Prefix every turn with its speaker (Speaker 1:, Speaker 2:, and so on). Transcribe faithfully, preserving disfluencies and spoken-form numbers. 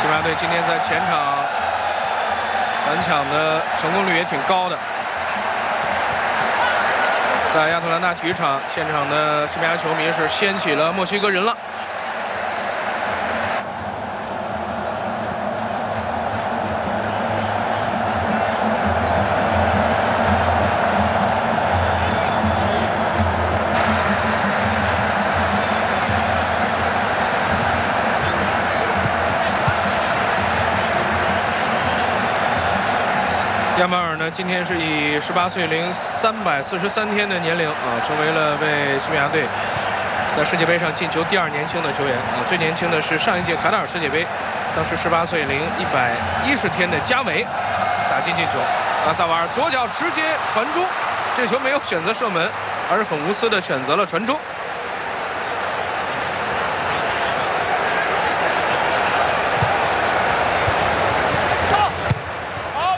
Speaker 1: 西班牙队今天在前场反抢的成功率也挺高的。在亚特兰大体育场现场的西班牙球迷是掀起了墨西哥人浪。亚马尔呢，今天是以十八岁零三百四十三天的年龄啊，成为了为西班牙队在世界杯上进球第二年轻的球员啊。最年轻的是上一届卡塔尔世界杯，当时十八岁零一百一十天的加维打进进球。阿萨瓦尔左脚直接传中，这个球没有选择射门，而是很无私的选择了传中。